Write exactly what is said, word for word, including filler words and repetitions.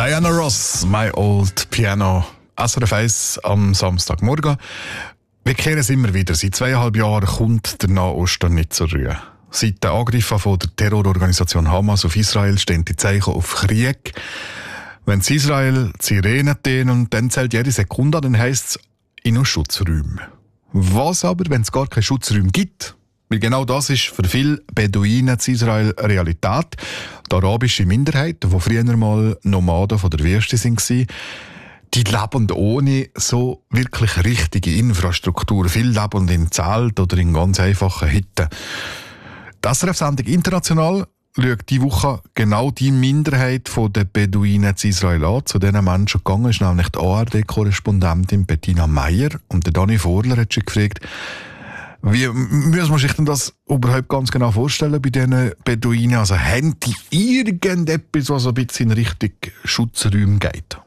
Diana Ross, My Old Piano. S R F eins am Samstagmorgen. Wir kehren es immer wieder. Seit zweieinhalb Jahren kommt der Nahosten nicht zur Ruhe. Seit den Angriffen von der Terrororganisation Hamas auf Israel stehen die Zeichen auf Krieg. Wenn es Israel die Sirenen tönen und dann zählt jede Sekunde, dann heisst es in einen Schutzräumen. Was aber, wenn es gar keine Schutzräume gibt? Weil genau das ist für viele Beduinen in Israel Realität. Die arabische Minderheit, die früher mal Nomaden von der Wüste waren, die leben ohne so wirklich richtige Infrastruktur. Viele leben in Zelten oder in ganz einfachen Hütten. Die S R F-Sendung «International» schaut diese Woche genau die Minderheit der Beduinen in Israel an. Zu diesen Menschen gegangen ist nämlich die A R D-Korrespondentin Bettina Meier. Und der Dani Vorler hat sich gefragt, wie muss man sich denn das überhaupt ganz genau vorstellen bei diesen Beduinen? Also haben die irgendetwas, was ein bisschen in Richtung Schutzräume geht?